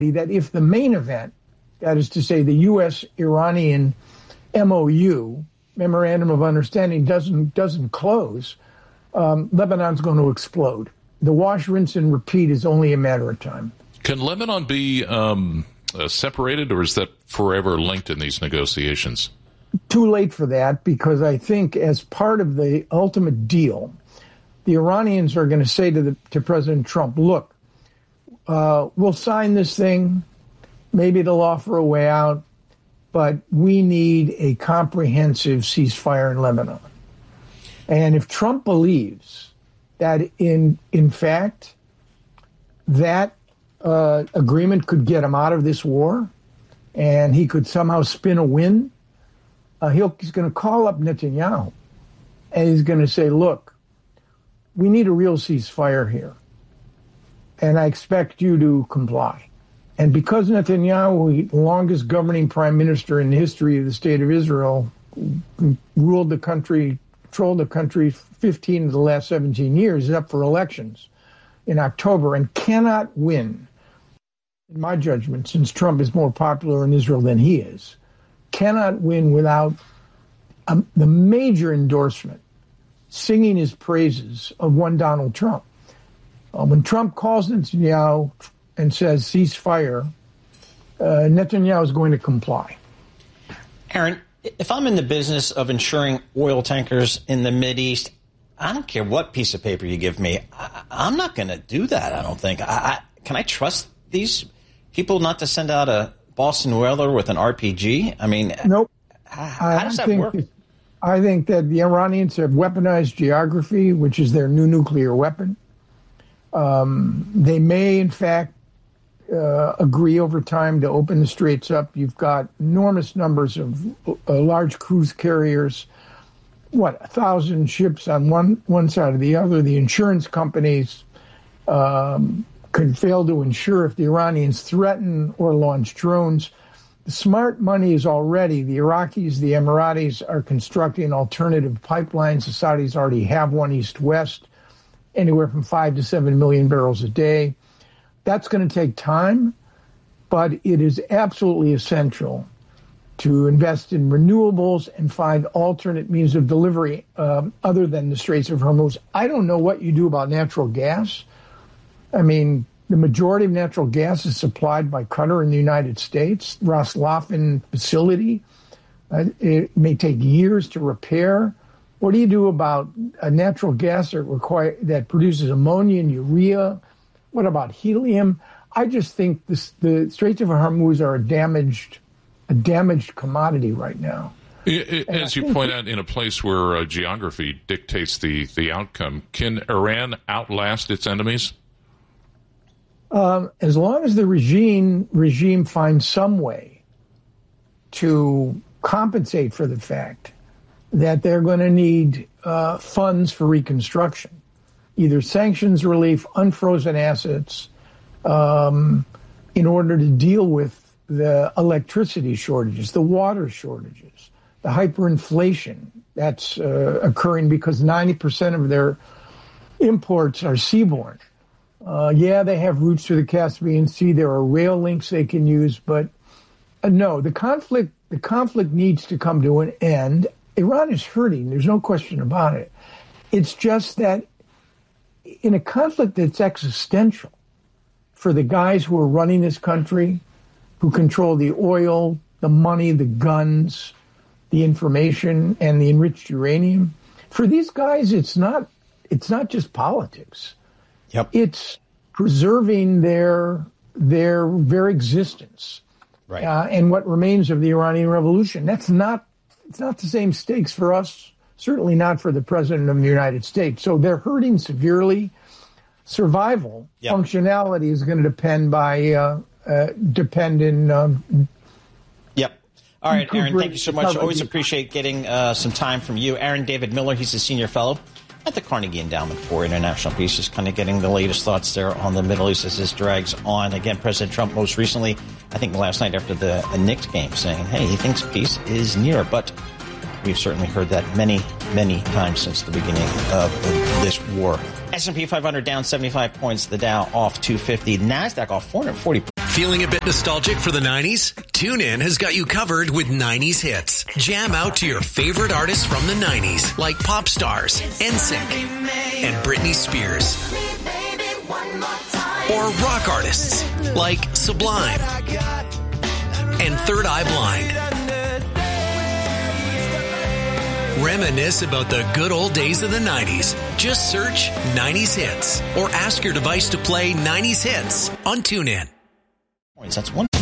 that if the main event, that is to say the U.S.-Iranian MOU, Memorandum of Understanding, doesn't close, Lebanon's going to explode. The wash, rinse, and repeat is only a matter of time. Can Lebanon be separated, or is that forever linked in these negotiations? Too late for that, because I think as part of the ultimate deal, the Iranians are going to say to President Trump, look, we'll sign this thing, maybe they'll offer a way out, but we need a comprehensive ceasefire in Lebanon. And if Trump believes that in fact that agreement could get him out of this war and he could somehow spin a win, he's going to call up Netanyahu and he's going to say, look, we need a real ceasefire here, and I expect you to comply. And because Netanyahu, the longest governing prime minister in the history of the state of Israel, controlled the country 15 of the last 17 years, is up for elections in October and cannot win, in my judgment, since Trump is more popular in Israel than he is, cannot win without the major endorsement, singing his praises of one Donald Trump. When Trump calls Netanyahu and says ceasefire, Netanyahu is going to comply. Aaron, if I'm in the business of insuring oil tankers in the Mideast, I don't care what piece of paper you give me. I'm not going to do that, I don't think. Can I trust these people not to send out a Boston Whaler with an RPG? I mean, nope. How does that work? I think that the Iranians have weaponized geography, which is their new nuclear weapon. They may, in fact, agree over time to open the straits up. You've got enormous numbers of large cruise carriers, 1,000 ships on one side or the other. The insurance companies could fail to insure if the Iranians threaten or launch drones. The smart money is already, the Iraqis, the Emiratis are constructing alternative pipelines. The Saudis already have one east-west, anywhere from 5 to 7 million barrels a day. That's going to take time, but it is absolutely essential to invest in renewables and find alternate means of delivery other than the Straits of Hormuz. I don't know what you do about natural gas. I mean, the majority of natural gas is supplied by Qatar in the United States, Ras Laffan facility. It may take years to repair. What do you do about a natural gas that produces ammonia and urea? What about helium? I just think the Straits of Hormuz are a damaged commodity right now. As you point out, in a place where geography dictates the outcome, can Iran outlast its enemies? As long as the regime finds some way to compensate for the fact that they're going to need funds for reconstruction, either sanctions relief, unfrozen assets, in order to deal with the electricity shortages, the water shortages, the hyperinflation that's occurring because 90% of their imports are seaborne. They have routes to the Caspian Sea. There are rail links they can use, but no, the conflict needs to come to an end. Iran is hurting. There's no question about it. It's just that in a conflict that's existential for the guys who are running this country, who control the oil, the money, the guns, the information, and the enriched uranium, for these guys, it's not just politics. Yep. It's preserving their very existence, right? And what remains of the Iranian Revolution. It's not the same stakes for us. Certainly not for the President of the United States. So they're hurting severely. Survival, functionality is going to depend in. Yep. All right, Aaron. Thank you so much. Always appreciate getting some time from you, Aaron David Miller. He's a senior fellow at the Carnegie Endowment for International Peace, just kind of getting the latest thoughts there on the Middle East as this drags on. Again, President Trump most recently, I think last night after the Knicks game, saying, hey, he thinks peace is near. But we've certainly heard that many, many times since the beginning of this war. S&P 500 down 75 points, the Dow off 250, NASDAQ off 440. Feeling a bit nostalgic for the 90s? TuneIn has got you covered with 90s hits. Jam out to your favorite artists from the 90s, like pop stars, NSYNC, and Britney Spears. Or rock artists, like Sublime and Third Eye Blind. Reminisce about the good old days of the 90s. Just search 90s Hits or ask your device to play 90s Hits on TuneIn. That's one.